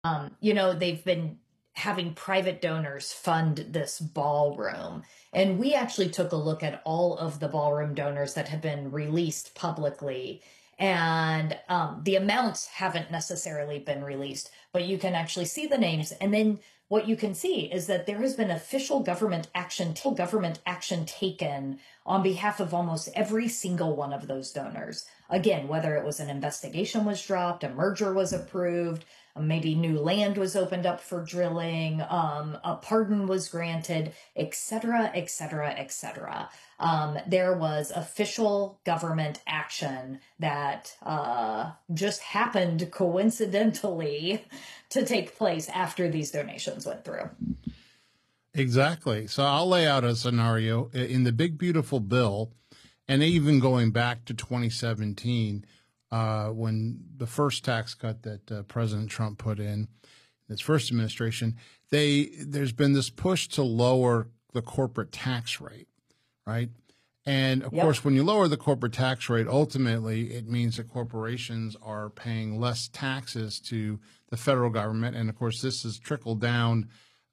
They've been having private donors fund this ballroom. And we actually took a look at all of the ballroom donors that have been released publicly. And the amounts haven't necessarily been released, but you can actually see the names. And then what you can see is that there has been official government action taken on behalf of almost every single one of those donors. Again, whether it was an investigation was dropped, a merger was approved, maybe new land was opened up for drilling, a pardon was granted, et cetera, et cetera, et cetera. There was official government action that just happened coincidentally to take place after these donations went through. Exactly. So I'll lay out a scenario in the Big Beautiful Bill, and even going back to 2017, when the first tax cut that President Trump put in his first administration, there's been this push to lower the corporate tax rate, right? And of course, when you lower the corporate tax rate, ultimately it means that corporations are paying less taxes to the federal government. And of course, this has trickled down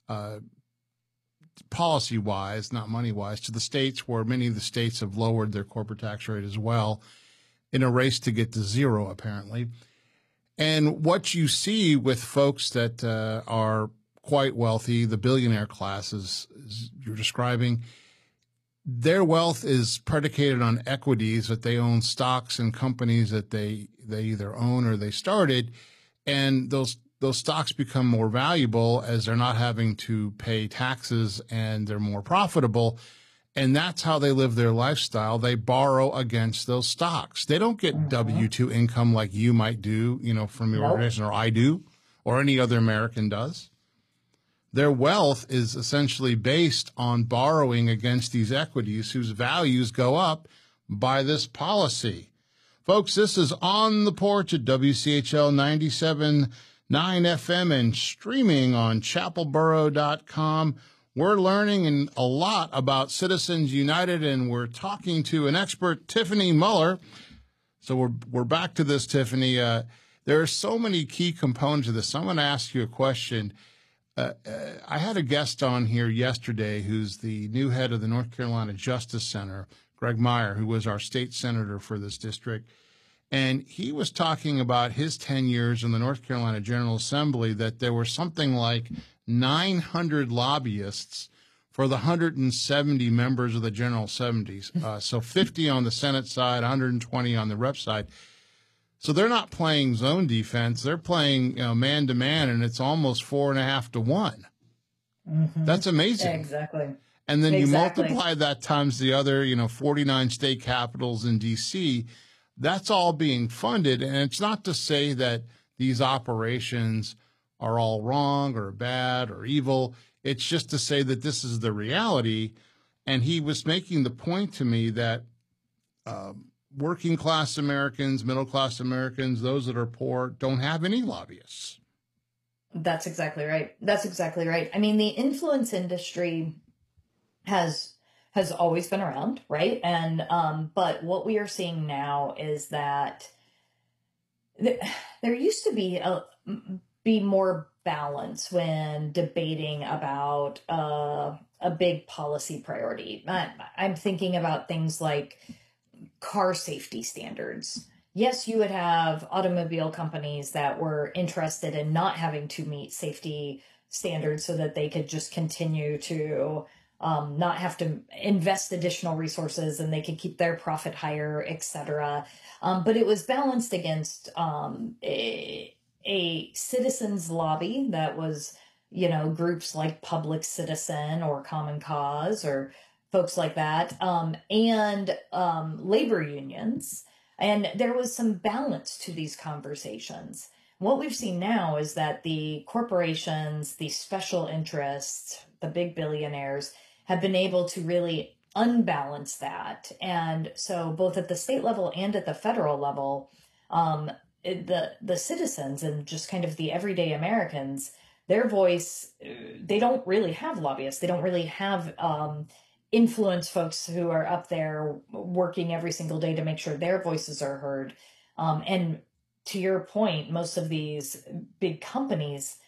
policy-wise, not money-wise, to the states, where many of the states have lowered their corporate tax rate as well in a race to get to zero, apparently. And what you see with folks that are quite wealthy, the billionaire class, as you're describing, their wealth is predicated on equities, that they own stocks in companies that they either own or they started, and those stocks become more valuable as they're not having to pay taxes and they're more profitable. And that's how they live their lifestyle. They borrow against those stocks. They don't get W-2 income like you might do, from your organization, or I do, or any other American does. Their wealth is essentially based on borrowing against these equities whose values go up by this policy. Folks, this is On the Porch at WCHL 97.9 FM and streaming on chapelboro.com. We're learning a lot about Citizens United, and we're talking to an expert, Tiffany Muller. So we're back to this, Tiffany. There are so many key components of this. So I'm going to ask you a question. I had a guest on here yesterday who's the new head of the North Carolina Justice Center, Greg Meyer, who was our state senator for this district. And he was talking about his 10 years in the North Carolina General Assembly, that there were something like 900 lobbyists for the 170 members of the General Assemblies. So 50 on the Senate side, 120 on the rep side. So they're not playing zone defense. They're playing man to man, and it's almost 4.5 to 1. Mm-hmm. That's amazing. Exactly. And then you multiply that times the other, 49 state capitals in D.C., that's all being funded. And it's not to say that these operations are all wrong or bad or evil. It's just to say that this is the reality. And he was making the point to me that working class Americans, middle class Americans, those that are poor, don't have any lobbyists. That's exactly right. That's exactly right. I mean, the influence industry has always been around, right? And but what we are seeing now is that there used to be more balance when debating about a big policy priority. I'm thinking about things like car safety standards. Yes, you would have automobile companies that were interested in not having to meet safety standards so that they could just continue to not have to invest additional resources, and they could keep their profit higher, etc. But it was balanced against a citizens lobby that was, groups like Public Citizen or Common Cause or folks like that, and labor unions. And there was some balance to these conversations. What we've seen now is that the corporations, the special interests, the big billionaires have been able to really unbalance that. And so both at the state level and at the federal level, the citizens and just kind of the everyday Americans, their voice, they don't really have lobbyists. They don't really have influence folks who are up there working every single day to make sure their voices are heard. And to your point, most of these big companies,